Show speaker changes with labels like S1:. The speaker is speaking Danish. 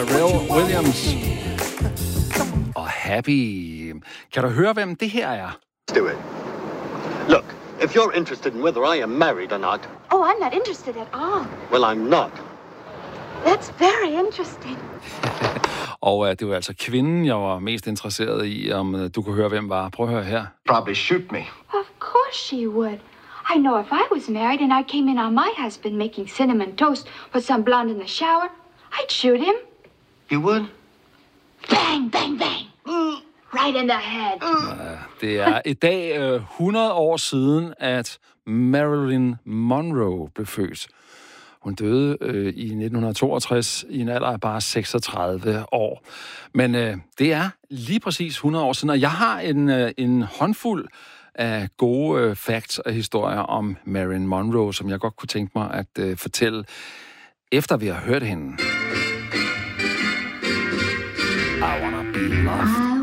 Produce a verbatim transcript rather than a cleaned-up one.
S1: Pharrell Williams og Happy. Kan du høre, hvem det her er?
S2: Do it. Look, if you're interested in whether I am married or not...
S3: Oh, I'm not interested at all.
S2: Well, I'm not.
S3: That's very interesting.
S1: Og uh, det var altså kvinden, jeg var mest interesseret i, om uh, du kunne høre, hvem var. Prøv at høre her.
S4: Probably shoot me.
S3: Of course she would. I know if I was married and I came in on my husband making cinnamon toast with some blonde in the shower, I'd shoot him.
S4: You would?
S3: Bang, bang, bang. Mm, right in the head.
S1: Uh, det er i dag uh, hundrede år siden, at Marilyn Monroe blev født. Hun døde øh, i nitten toogtres i en alder af bare seksogtredive år. Men øh, det er lige præcis hundrede år siden, og jeg har en, øh, en håndfuld af gode øh, facts og historier om Marilyn Monroe, som jeg godt kunne tænke mig at øh, fortælle, efter vi har hørt hende. I wanna be loved.